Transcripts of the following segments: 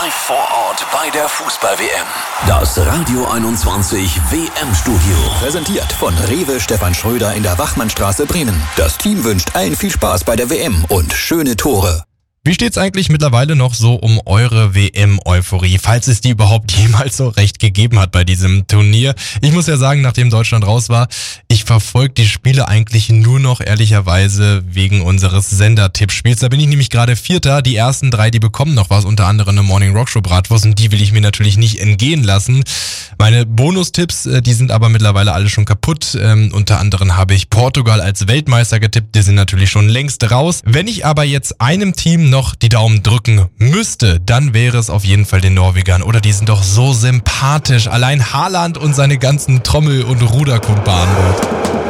live vor Ort bei der Fußball-WM. Das Radio 21 WM-Studio. Präsentiert von Rewe Stefan Schröder in der Wachmannstraße, Bremen. Das Team wünscht allen viel Spaß bei der WM und schöne Tore. Wie steht's eigentlich mittlerweile noch so um eure WM-Euphorie, falls es die überhaupt jemals so recht gegeben hat bei diesem Turnier? Ich muss ja sagen, nachdem Deutschland raus war, ich verfolge die Spiele eigentlich nur noch ehrlicherweise wegen unseres Sender-Tippspiels. Da bin ich nämlich gerade Vierter. Die ersten 3, die bekommen noch was, unter anderem eine Morning Rockshow Bratwurst, und die will ich mir natürlich nicht entgehen lassen. Meine Bonustipps, die sind aber mittlerweile alle schon kaputt. Unter anderem habe ich Portugal als Weltmeister getippt, die sind natürlich schon längst raus. Wenn ich aber jetzt einem Team noch die Daumen drücken müsste, dann wäre es auf jeden Fall den Norwegern. Oder die sind doch so sympathisch. Allein Haaland und seine ganzen Trommel- und Ruderkumpanen dort.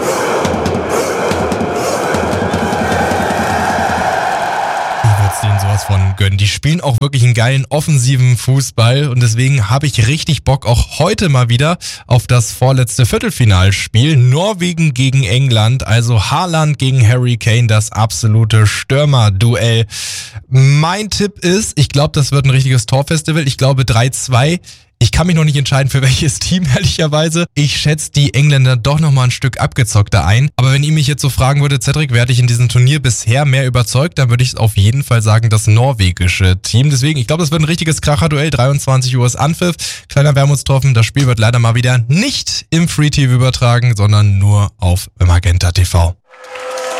Denen sowas von gönnen. Die spielen auch wirklich einen geilen offensiven Fußball und deswegen habe ich richtig Bock auch heute mal wieder auf das vorletzte Viertelfinalspiel. Norwegen gegen England, also Haaland gegen Harry Kane, das absolute Stürmerduell. Mein Tipp ist, ich glaube, das wird ein richtiges Torfestival. Ich glaube 3-2. Ich kann mich noch nicht entscheiden, für welches Team, ehrlicherweise. Ich schätze die Engländer doch nochmal ein Stück abgezockter ein. Aber wenn ihr mich jetzt so fragen würdet, Cedric, wer hat dich in diesem Turnier bisher mehr überzeugt, dann würde ich auf jeden Fall sagen, das norwegische Team. Deswegen, ich glaube, das wird ein richtiges Kracherduell. 23 Uhr ist Anpfiff. Kleiner Wermutstropfen. Das Spiel wird leider mal wieder nicht im Free TV übertragen, sondern nur auf Magenta TV.